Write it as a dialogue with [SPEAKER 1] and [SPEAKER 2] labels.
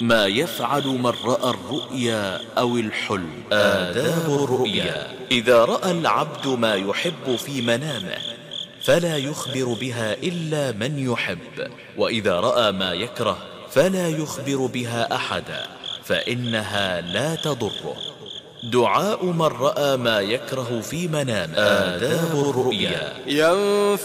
[SPEAKER 1] ما يفعل من رأى الرؤيا أو الحلم. آداب الرؤيا: إذا رأى العبد ما يحب في منامه فلا يخبر بها إلا من يحب، وإذا رأى ما يكره فلا يخبر بها أحدا فإنها لا تضره. دعاء من رأى ما يكره في منامه. آداب الرؤيا: